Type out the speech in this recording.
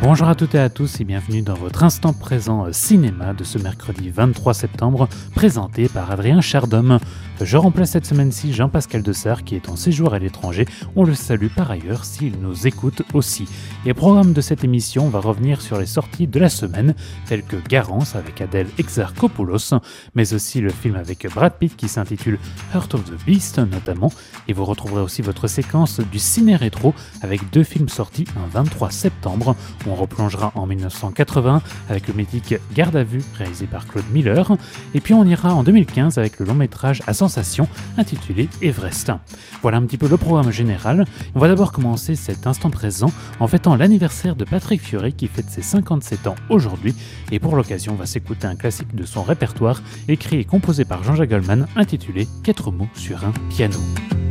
Bonjour à toutes et à tous et bienvenue dans votre instant présent cinéma de ce mercredi 23 septembre, présenté par Adrien Chardhomme. Je remplace cette semaine-ci Jean-Pascal Dessart qui est en séjour à l'étranger. On le salue par ailleurs s'il nous écoute aussi. Et au programme de cette émission, on va revenir sur les sorties de la semaine, telles que Garance avec Adèle Exarchopoulos, mais aussi le film avec Brad Pitt qui s'intitule Heart of the Beast notamment. Et vous retrouverez aussi votre séquence du ciné-rétro avec deux films sortis un 23 septembre. On replongera en 1980 avec le mythique Garde à vue réalisé par Claude Miller. Et puis on ira en 2015 avec le long métrage à sensation intitulé Everest. Voilà un petit peu le programme général. On va d'abord commencer cet instant présent en fêtant l'anniversaire de Patrick Fiori qui fête ses 57 ans aujourd'hui. Et pour l'occasion, on va s'écouter un classique de son répertoire écrit et composé par Jean-Jacques Goldman intitulé Quatre mots sur un piano.